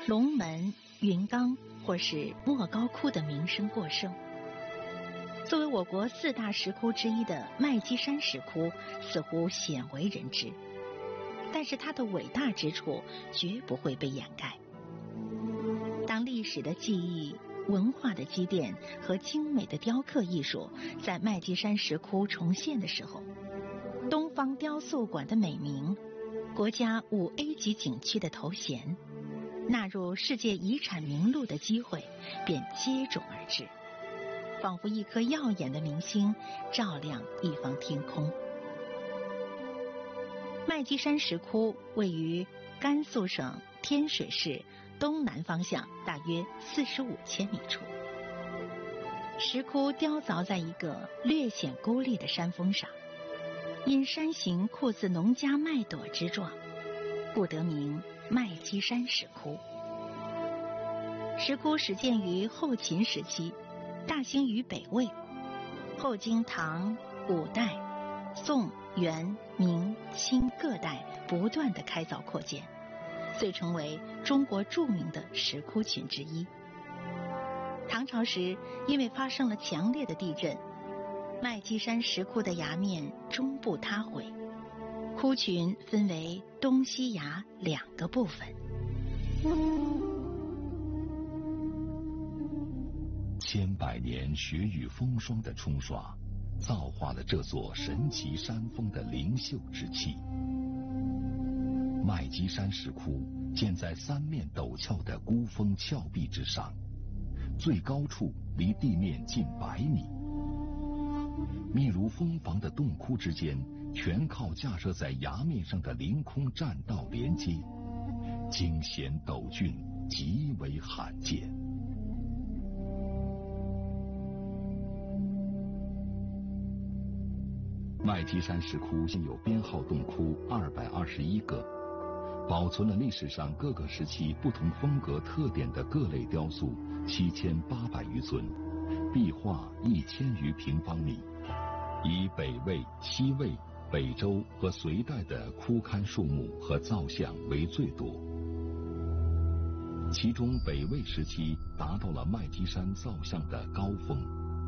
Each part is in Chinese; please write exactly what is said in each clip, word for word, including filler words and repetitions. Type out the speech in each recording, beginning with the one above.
龙门、云冈或是莫高窟的名声过剩。作为我国四大石窟之一的麦积山石窟似乎鲜为人知，但是它的伟大之处绝不会被掩盖。当历史的记忆、文化的积淀和精美的雕刻艺术在麦积山石窟重现的时候，东方雕塑馆的美名、国家五 A 级景区的头衔、纳入世界遗产名录的机会便接踵而至，仿佛一颗耀眼的明星照亮一方天空。麦积山石窟位于甘肃省天水市东南方向大约四十五千米处。石窟雕凿在一个略显孤立的山峰上，因山形酷似农家麦垛之状，故得名麦积山石窟。石窟始建于后秦时期，大兴于北魏，后经唐、五代、宋、元、明、清各代不断的开凿扩建，遂成为中国著名的石窟群之一。唐朝时，因为发生了强烈的地震，麦积山石窟的崖面中部塌毁，窟群分为东西崖两个部分。 千百年雪雨风霜的冲刷，造化了这座神奇山峰的灵秀之气。麦积山石窟建在三面陡峭的孤峰峭壁之上，最高处离地面近百米。密如蜂房的洞窟之间，全靠架设在崖面上的凌空栈道连接，惊险陡峻，极为罕见。麦积山石窟现有编号洞窟二百二十一个，保存了历史上各个时期不同风格特点的各类雕塑七千八百余尊，壁画一千余平方米，以北魏、西魏、北周和隋代的窟龛数目和造像为最多。其中北魏时期达到了麦积山造像的高峰。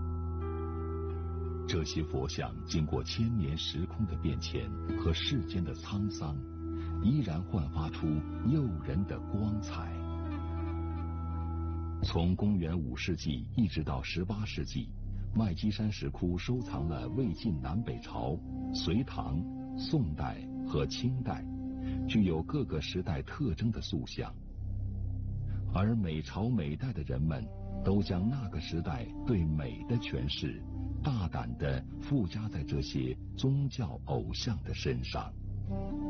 这些佛像经过千年时空的变迁和世间的沧桑，依然焕发出诱人的光彩。从公元五世纪一直到十八世纪，麦积山石窟收藏了魏晋南北朝、隋唐、宋代和清代具有各个时代特征的塑像，而每朝每代的人们都将那个时代对美的诠释大胆地附加在这些宗教偶像的身上。